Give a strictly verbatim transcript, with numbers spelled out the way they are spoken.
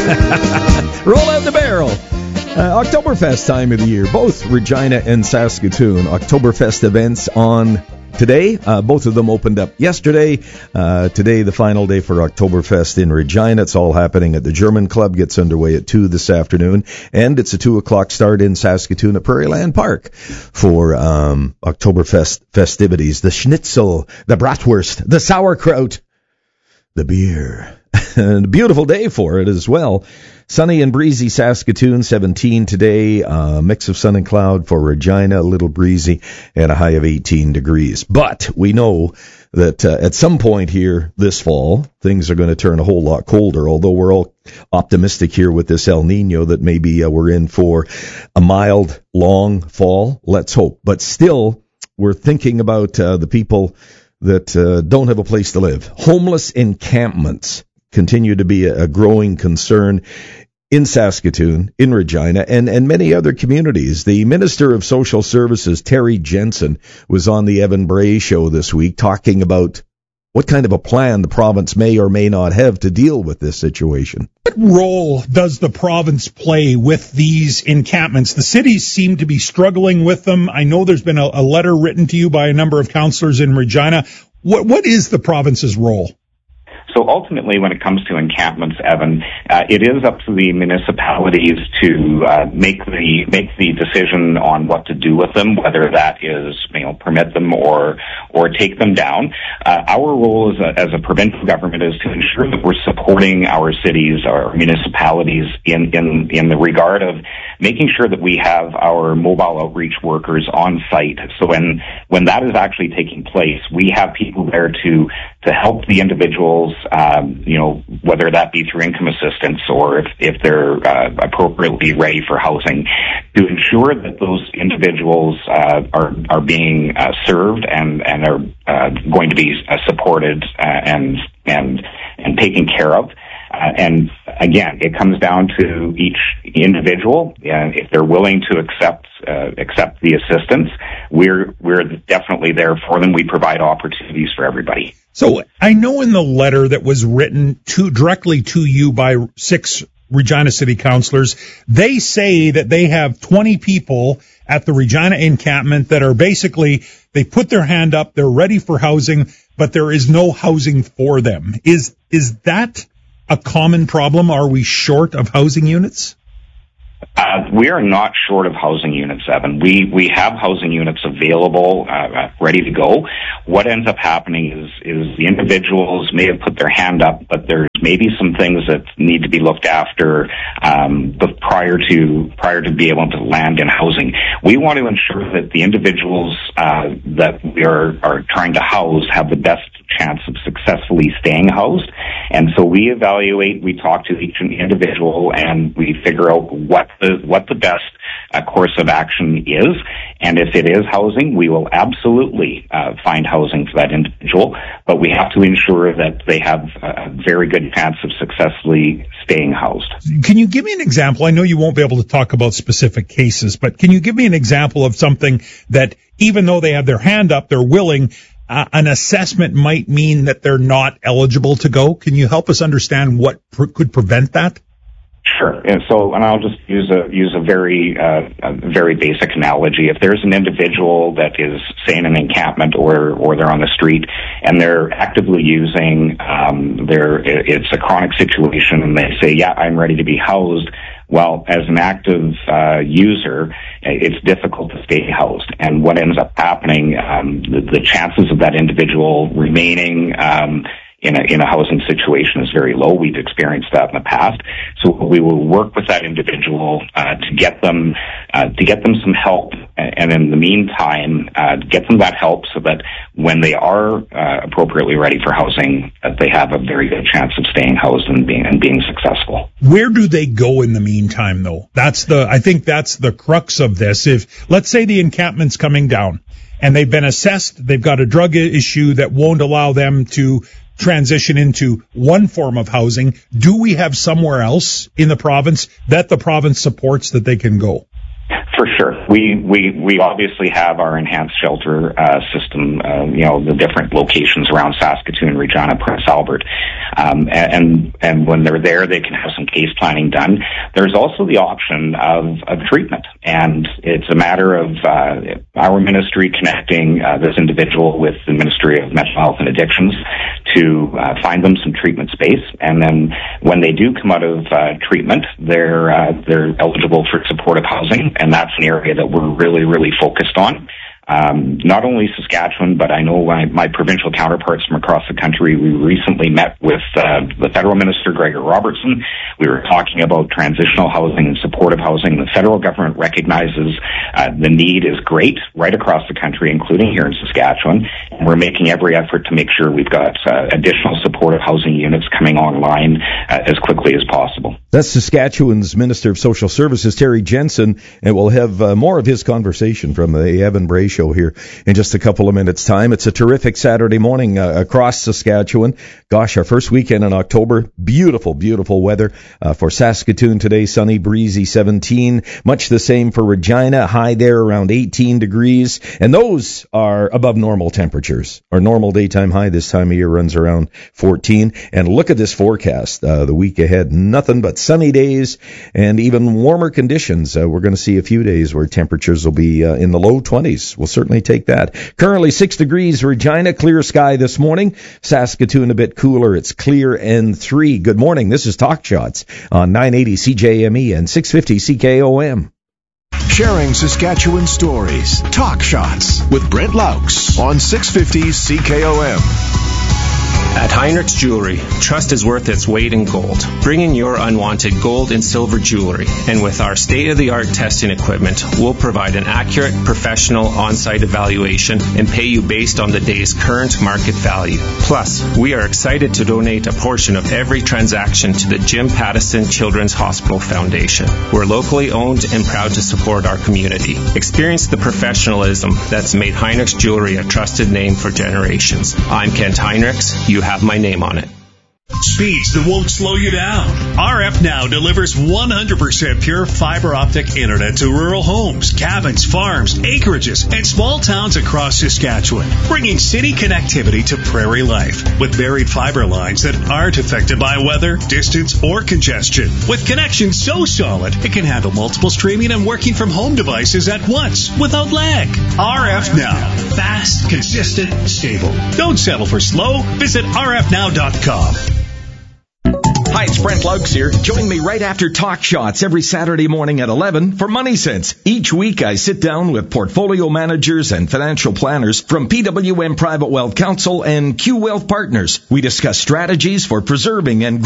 Roll out the barrel. Uh, Oktoberfest time of the year. Both Regina and Saskatoon. Oktoberfest events on today. Uh, both of them opened up yesterday. Uh, today, the final day for Oktoberfest in Regina. It's all happening at the German Club. Gets underway at two this afternoon. And it's a two o'clock start in Saskatoon at Prairieland Park for um, Oktoberfest festivities. The schnitzel, the bratwurst, the sauerkraut, the beer. And a beautiful day for it as well. Sunny and breezy Saskatoon, seventeen today. A uh, mix of sun and cloud for Regina, a little breezy, and a high of eighteen degrees. But we know that uh, at some point here this fall, things are going to turn a whole lot colder, although we're all optimistic here with this El Nino that maybe uh, we're in for a mild, long fall. Let's hope. But still, we're thinking about uh, the people that uh, don't have a place to live. Homeless encampments continue to be a growing concern in Saskatoon, in Regina, and, and many other communities. The Minister of Social Services, Terry Jensen, was on the Evan Bray show this week talking about what kind of a plan the province may or may not have to deal with this situation. What role does the province play with these encampments? The cities seem to be struggling with them. I know there's been a, a letter written to you by a number of councillors in Regina. What, what is the province's role? So ultimately, when it comes to encampments, Evan, uh, it is up to the municipalities to uh, make the make the decision on what to do with them, whether that is, you know, permit them or or take them down. Uh, our role as a, as a provincial government is to ensure that we're supporting our cities, our municipalities in in in the regard of making sure that we have our mobile outreach workers on site. So when when that is actually taking place, we have people there to to help the individuals. Um, you know, whether that be through income assistance or if, if they're uh, appropriately ready for housing, to ensure that those individuals uh, are are being uh, served and and are uh, going to be uh, supported uh, and and and taken care of. Uh, and again, it comes down to each individual. Uh, if they're willing to accept uh, accept the assistance, we're we're definitely there for them. We provide opportunities for everybody. So I know in the letter that was written to directly to you by six Regina City councillors, they say that they have twenty people at the Regina encampment that are basically, they put their hand up, they're ready for housing, but there is no housing for them. Is is that a common problem? Are we short of housing units? Uh, we are not short of housing units, Evan. We we have housing units available, uh, ready to go. What ends up happening is is the individuals may have put their hand up, but there's maybe some things that need to be looked after um, but prior to prior to be able to land in housing. We want to ensure that the individuals uh, that we are are trying to house have the best chance of successfully staying housed. And so we evaluate, we talk to each individual, and we figure out what the what the best uh, course of action is. And if it is housing, we will absolutely uh, find housing for that individual, but we have to ensure that they have a very good chance of successfully staying housed. Can you give me an example? I know you won't be able to talk about specific cases, but can you give me an example of something that, even though they have their hand up, they're willing, Uh, an assessment might mean that they're not eligible to go? Can you help us understand what pr- could prevent that? Sure. And so, and I'll just use a use a very uh, a very basic analogy. If there's an individual that is, say, in an encampment or or they're on the street and they're actively using um, their it's a chronic situation, and they say, "Yeah, I'm ready to be housed." Well, as an active uh, user, it's difficult to stay housed. And what ends up happening, um, the, the chances of that individual remaining um, in a in a housing situation is very low. We've experienced that in the past. So we will work with that individual uh, to get them uh, to get them some help, and in the meantime, uh, get them that help so that when they are uh, appropriately ready for housing, that they have a very good chance of staying housed and being and being successful. Where do they go in the meantime, though? That's the I think that's the crux of this. If, let's say, the encampment's coming down and they've been assessed, they've got a drug issue that won't allow them to transition into one form of housing, do we have somewhere else in the province that the province supports that they can go? For sure. We, we, we obviously have our enhanced shelter uh, system, uh, you know, the different locations around Saskatoon, Regina, Prince Albert. Um, and, and when they're there, they can have some case planning done. There's also the option of, of treatment. And it's a matter of uh, our ministry connecting uh, this individual with the Ministry of Mental Health and Addictions to uh, find them some treatment space. And then when they do come out of uh, treatment, they're, uh, they're eligible for supportive housing. And that's an area that we're really, really focused on. Um, not only Saskatchewan, but I know my, my provincial counterparts from across the country. We recently met with uh, the federal minister, Gregor Robertson. We were talking about transitional housing and supportive housing. The federal government recognizes uh, the need is great right across the country, including here in Saskatchewan. And we're making every effort to make sure we've got uh, additional supportive housing units coming online uh, as quickly as possible. That's Saskatchewan's Minister of Social Services, Terry Jensen, and we'll have uh, more of his conversation from the Evan Bray Show here in just a couple of minutes' time. It's a terrific Saturday morning uh, across Saskatchewan. Gosh, our first weekend in October. Beautiful, beautiful weather uh, for Saskatoon today. Sunny, breezy, seventeen. Much the same for Regina. High there around eighteen degrees. And those are above normal temperatures. Our normal daytime high this time of year runs around fourteen. And look at this forecast. Uh, the week ahead, nothing but sunny days and even warmer conditions. Uh, we're going to see a few days where temperatures will be uh, in the low twenties. We'll certainly take that. Currently six degrees Regina, clear sky this morning. Saskatoon a bit cooler. It's clear and three. Good morning. This is Talk Shots on nine eighty C J M E and six fifty C K O M. Sharing Saskatchewan stories. Talk Shots with Brent Laux on six fifty C K O M. At Heinrich's Jewelry, trust is worth its weight in gold. Bring in your unwanted gold and silver jewelry, and with our state-of-the-art testing equipment, we'll provide an accurate, professional, on-site evaluation and pay you based on the day's current market value. Plus, we are excited to donate a portion of every transaction to the Jim Pattison Children's Hospital Foundation. We're locally owned and proud to support our community. Experience the professionalism that's made Heinrich's Jewelry a trusted name for generations. I'm Kent Heinrichs. You have my name on it. Speeds that won't slow you down. R F Now delivers one hundred percent pure fiber optic internet to rural homes, cabins, farms, acreages, and small towns across Saskatchewan, bringing city connectivity to prairie life with varied fiber lines that aren't affected by weather, distance, or congestion. With connections so solid, it can handle multiple streaming and working from home devices at once without lag. R F Now. Fast, consistent, stable. Don't settle for slow. Visit R F now dot com. Hi, it's Brent Laux here. Join me right after Talk Shots every Saturday morning at eleven for Money Sense. Each week I sit down with portfolio managers and financial planners from P W M Private Wealth Council and Q Wealth Partners. We discuss strategies for preserving and